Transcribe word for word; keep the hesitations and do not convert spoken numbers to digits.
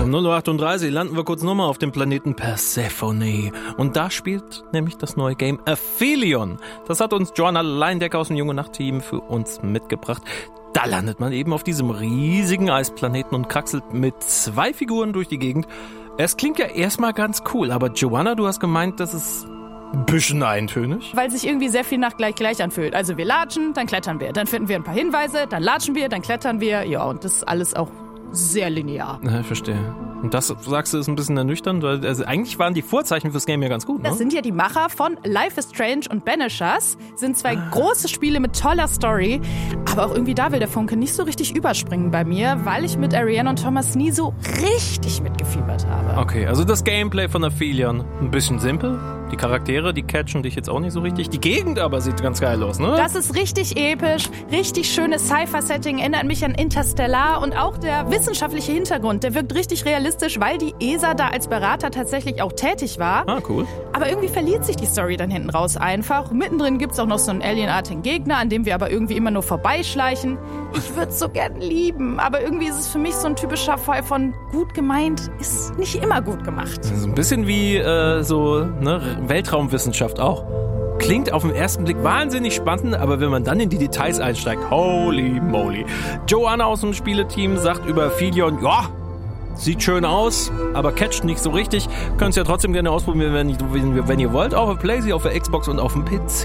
Um null Uhr achtunddreißig landen wir kurz nochmal auf dem Planeten Persephone. Und da spielt nämlich das neue Game Aphelion. Das hat uns Joanna Leindecker aus dem Junge Nacht-Team für uns mitgebracht. Da landet man eben auf diesem riesigen Eisplaneten und kraxelt mit zwei Figuren durch die Gegend. Es klingt ja erstmal ganz cool, aber Joanna, du hast gemeint, das ist ein bisschen eintönig. Weil sich irgendwie sehr viel nach gleich gleich anfühlt. Also wir latschen, dann klettern wir. Dann finden wir ein paar Hinweise, dann latschen wir, dann klettern wir. Ja, und das ist alles auch sehr linear. Ja, ich verstehe. Und das, sagst du, ist ein bisschen ernüchternd, weil also eigentlich waren die Vorzeichen fürs Game ja ganz gut, ne? Das sind ja die Macher von Life is Strange und Banishers. Sind zwei ah. große Spiele mit toller Story. Aber auch irgendwie da will der Funke nicht so richtig überspringen bei mir, weil ich mit Ariane und Thomas nie so richtig mitgefiebert habe. Okay, also das Gameplay von Aphelion ein bisschen simpel. Die Charaktere, die catchen dich jetzt auch nicht so richtig. Die Gegend aber sieht ganz geil aus, ne? Das ist richtig episch, richtig schönes Sci-Fi-Setting, erinnert mich an Interstellar und auch der wissenschaftliche Hintergrund, der wirkt richtig realistisch, weil die E S A da als Berater tatsächlich auch tätig war. Ah, cool. Aber irgendwie verliert sich die Story dann hinten raus einfach. Mittendrin gibt's auch noch so einen alienartigen Gegner, an dem wir aber irgendwie immer nur vorbeischleichen. Ich würde es so gern lieben, aber irgendwie ist es für mich so ein typischer Fall von gut gemeint, ist nicht immer gut gemacht. So ein bisschen wie äh, so, ne, Weltraumwissenschaft auch. Klingt auf den ersten Blick wahnsinnig spannend, aber wenn man dann in die Details einsteigt, holy moly. Joanna aus dem Spieleteam sagt über Aphelion, ja, sieht schön aus, aber catcht nicht so richtig. Könnt ihr ja trotzdem gerne ausprobieren, wenn, wenn ihr wollt. Auch auf PlayStation, auf der Xbox und auf dem P C.